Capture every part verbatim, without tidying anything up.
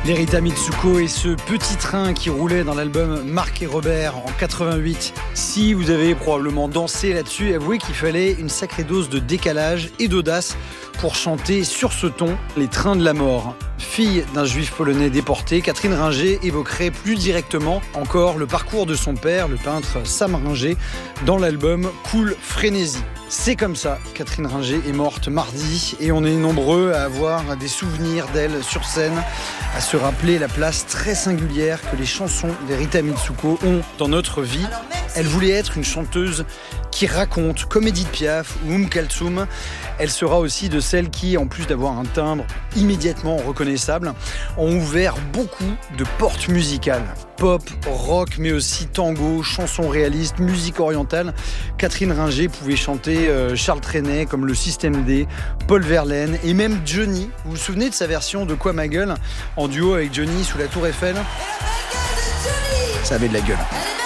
Les Rita Mitsuko et ce petit train qui roulait dans l'album Marc et Robert en quatre-vingt-huit. Si vous avez probablement dansé là-dessus, avouez qu'il fallait une sacrée dose de décalage et d'audace pour chanter sur ce ton Les Trains de la Mort. Fille d'un juif polonais déporté, Catherine Ringer évoquerait plus directement encore le parcours de son père, le peintre Sam Ringer, dans l'album Cool Frénésie. C'est comme ça, Catherine Ringer est morte mardi et on est nombreux à avoir des souvenirs d'elle sur scène, à se rappeler la place très singulière que les chansons des Rita Mitsuko ont dans notre vie. Elle voulait être une chanteuse qui raconte, comme Edith Piaf ou Oum Kalthoum. Elle sera aussi de celles qui, en plus d'avoir un timbre immédiatement reconnaissable, ont ouvert beaucoup de portes musicales. Pop, rock, mais aussi tango, chansons réalistes, musique orientale. Catherine Ringer pouvait chanter euh, Charles Trenet comme le Système D, Paul Verlaine et même Johnny. Vous vous souvenez de sa version de Quoi ma gueule en duo avec Johnny sous la Tour Eiffel? Ça avait de la gueule.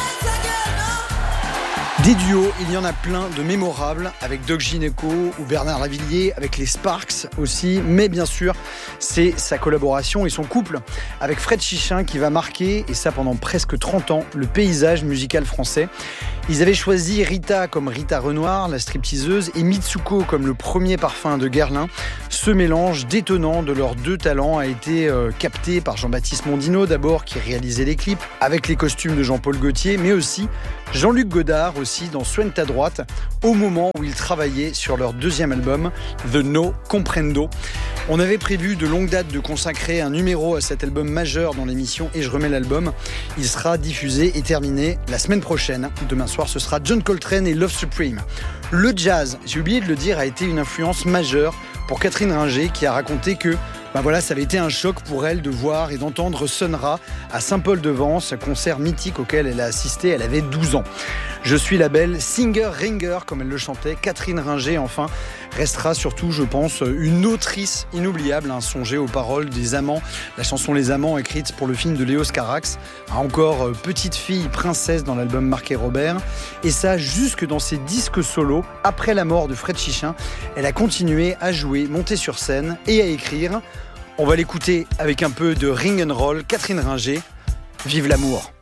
Des duos, il y en a plein de mémorables avec Doc Gineco ou Bernard Lavilliers, avec les Sparks aussi, mais bien sûr, c'est sa collaboration et son couple avec Fred Chichin qui va marquer, et ça pendant presque trente ans, le paysage musical français. Ils avaient choisi Rita comme Rita Renoir, la stripteaseuse, et Mitsuko comme le premier parfum de Guerlain. Ce mélange détonnant de leurs deux talents a été euh, capté par Jean-Baptiste Mondino d'abord, qui réalisait les clips avec les costumes de Jean-Paul Gaultier, mais aussi Jean-Luc Godard aussi dans Soigne ta droite, au moment où ils travaillaient sur leur deuxième album, The No Comprendo. On avait prévu de longue date de consacrer un numéro à cet album majeur dans l'émission Et je remets l'album. Il sera diffusé et terminé la semaine prochaine. Demain soir, ce sera John Coltrane et Love Supreme. Le jazz, j'ai oublié de le dire, a été une influence majeure pour Catherine Ringer, qui a raconté que ben voilà, ça avait été un choc pour elle de voir et d'entendre Sun Ra à Saint-Paul-de-Vence, concert mythique auquel elle a assisté, elle avait douze ans. Je suis la belle singer-ringer, comme elle le chantait. Catherine Ringer, enfin, restera surtout, je pense, une autrice inoubliable, hein, songez aux paroles des Amants, la chanson Les Amants écrite pour le film de Léos Carax, encore euh, petite fille princesse dans l'album Marc et Robert, et ça jusque dans ses disques solos. Après la mort de Fred Chichin, elle a continué à jouer, monter sur scène et à écrire. On va l'écouter avec un peu de ring and roll. Catherine Ringer, vive l'amour.